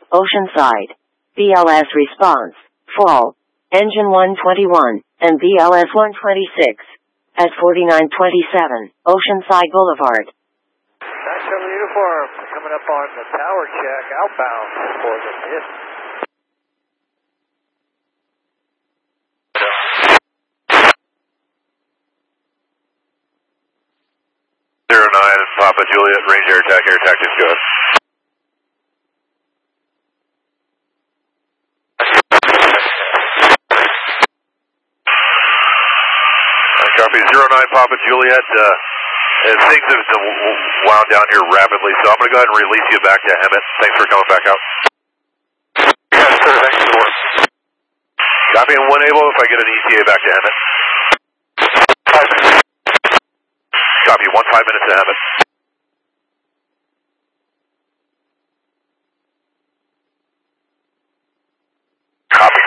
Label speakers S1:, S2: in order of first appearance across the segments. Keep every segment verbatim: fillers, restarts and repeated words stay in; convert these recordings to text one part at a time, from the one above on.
S1: Oceanside. B L S response, fall. Engine one twenty-one, and B L S one twenty-six. At forty-nine twenty-seven, Oceanside Boulevard.
S2: nine seven Uniform, coming up on the tower check, outbound for the hit.
S3: zero nine, Papa Juliet, range air attack, air attack is good. Copy, zero nine, Papa Juliet, uh, as things have wound down here rapidly, so I'm going to go ahead and release you back to Emmett. Thanks for coming back out.
S4: Yes, sir, thanks for the work.
S3: Copy, and when able, if I get an E T A back to Emmett.
S4: Five minutes.
S3: Copy, one five minutes to Emmett. Copy.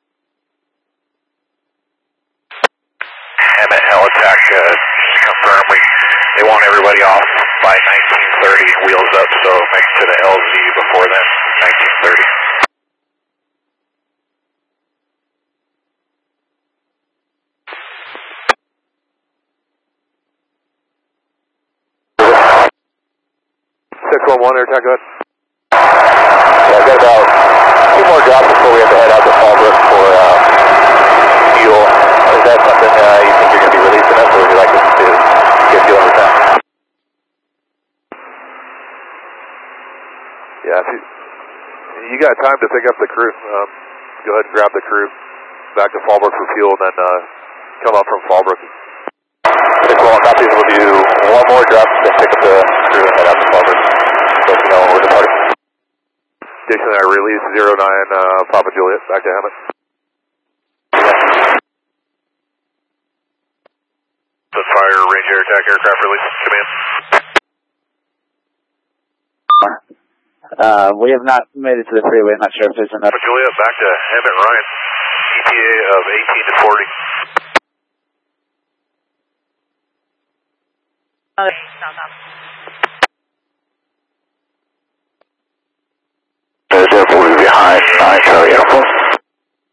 S3: Emmett, hell attack, uh, just to confirm, we, they want everybody off by nineteen thirty, wheels up, so make it to the L Z before then, nineteen thirty.
S4: six one one, air attack, go ahead. Yeah, I've got about two more drops before we have to head out to Fallbrook for uh, fuel. Is that something uh, you think you're going to be releasing us, or would you like us to get fuel over time?
S5: Yeah, if you, you got time to pick up the crew. Um, go ahead and grab the crew back to Fallbrook for fuel, and then uh, come up from Fallbrook.
S4: six one one, copies. We'll do one more drop, then pick up the crew and head out to Fallbrook. Let you know when we're departing.
S5: Dixon, I release zero nine, uh, Papa Juliet, back to Hammett.
S3: The fire, range air attack, aircraft release, come in.
S6: Uh, we have not made it to the freeway. I'm not sure if there's enough.
S3: Papa Juliet, back to Hammett Ryan. E T A of eighteen to forty.
S7: Okay, stop, stop.